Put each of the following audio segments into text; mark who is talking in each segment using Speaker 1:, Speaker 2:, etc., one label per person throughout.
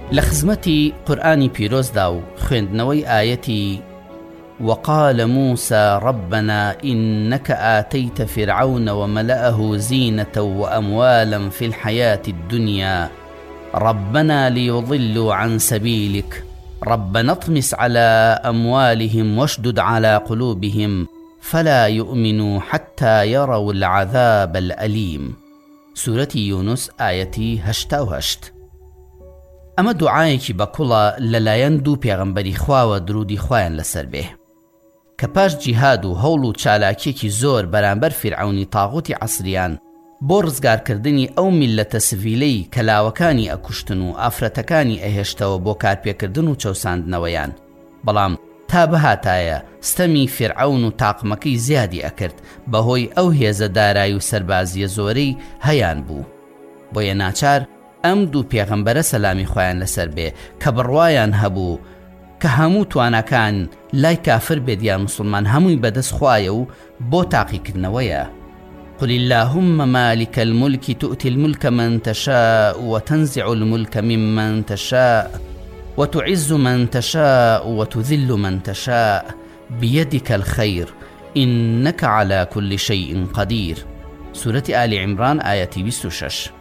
Speaker 1: لخزمتي قرآني بيروز داو خويندنوي آيتي وقال موسى ربنا إنك آتيت فرعون وملأه زينة وأموالا في الحياة الدنيا ربنا ليضلوا عن سبيلك ربنا اطمس على أموالهم واشدد على قلوبهم فلا يؤمنوا حتى يروا العذاب الأليم. سورة يونس آيتي 88. ئەمە دوعایەکی بەکوڵە لەلایەن دوو پێغەمبەری خواوە درودی خوایان لەسەر بێ کە پاش جیهاد و هەوڵ و چالاکیەکی زۆر بەرامبەر فیرعونی تاغوتی عەسریان بۆ ڕزگارکردنی ئەو میلەتە سڤیلەی کە لاوەکانی ئەکوشتن و ئافرەتەکانی ئەهێشتەوە بۆ کارپێکردن و چەوساندنەوەیان، بەڵام تا بەهاتایە ستەمی فیرعون و تاقمەکەی زیادی ئەکرد بەهۆی ئەو هێزە دارایی و سەربازیە زۆرەی هەیان بوو. بۆیە ناچار ئەم دوو پێغەمبەرە سەلامی خۆیان لەسەر بێ کە بڕوایان هەبوو کە هەموو توانەکان لای کافر بێت یان مسلمان هەمووی بەدەست خوایە و بۆ تاقیکردنەوەیە. قل اللهم مالك الملك تؤتي الملك من تشاء وتنزع الملك ممن تشاء وتعز من تشاء وتذل من تشاء بيدك الخير إنك على كل شيء قدير. سورة آل عمران آية 26.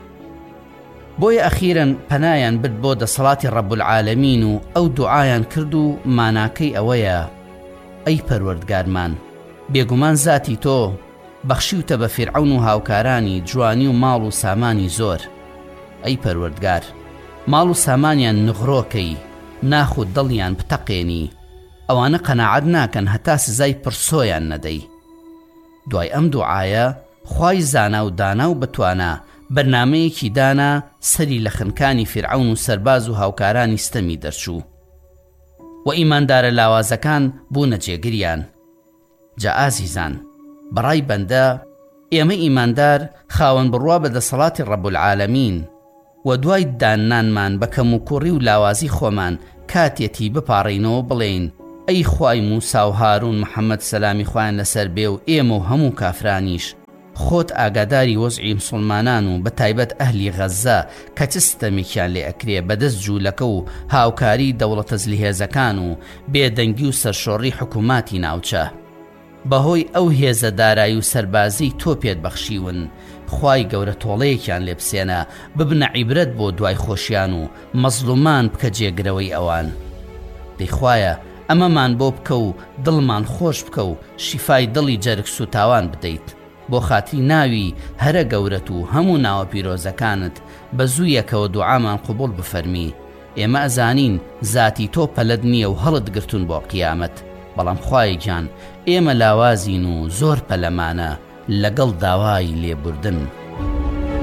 Speaker 1: بۆیە ئەخیرەن پەنایان برد بۆ دەسەڵاتی ڕەب العالەمین و ئەو دوعایان کرد و ماناکەی ئەوەیە: ئەی پەروەردگارمان، بێگومان زاتی تۆ بەخشیوتە بە فیرعون و هاوکارانی جوانی و ماڵ و سامانی زۆر. ئەی پەروەردگار، ماڵ و سامانیان نغڕۆکەی، ناخ و دڵیان بتەقێنی، ئەوانە قەناعەت ناکەن هەتا سزای پرسۆیان نەدەی. دوای ئەم دوعایە خوای زانا و دانا و بتوانە بەرنامەیەکی دانا سەری لە خنکانی فیرعون و سەرباز و هاوکارانی ستەمی دەرچوو و ئیماندارە لاوازەکان بوونە جێگریان. جا ئازیزان، بەڕای بەندە ئێمە ئیماندار خاوەن بڕوا بە دەسەڵاتی ڕەب العالەمین و دوای دانانمان بە کەم و کوڕی و لاوازی خۆمان کاتێتی بپاڕینەوە بڵێین: ئەی خوای موسا و هارون محەممەد سەلامی خوایان لەسەر بێ و ئێمە و هەموو کافرانیش خۆت ئاگاداری وەزعی مسلمانان و بە تایبەت ئەهلی غەزە کە چ ستەمێکیان لێ ئەکرێ بەدەست جوولەکە و هاوکاری دەوڵەتە جلیهێزەکان و بێدەنگی و سەرشۆڕی حکوماتی ناوچە. بەهۆی ئەو هێزە دارایی و سەربازی تۆ پێت بەخشیون، خوای گەورە تۆڵەیەکیان لێ بسێنە ببنە عیبرەت بۆ دوای خۆشیان و مەزلومان بکە جێگرەوەی ئەوان. دەیخوایە ئەمەمان بۆ بکە و دڵمان خۆش بکە و شیفای دڵی جەرگ سوتاوان بدەیت بۆ خاتری ناوی هەرە گەورەت و هەموو ناوە پیرۆزەکانت بە زوویەکەوە دوعامان قبول بفەرمی. ئێمە ئەزانین زاتی تۆ پەلەد نییە و هەڵت گرتون بۆ قیامەت، بەڵام خوای گیان ئێمە لاوازین و زۆر پەلەمانە لەگەڵ داوای لێبوردن.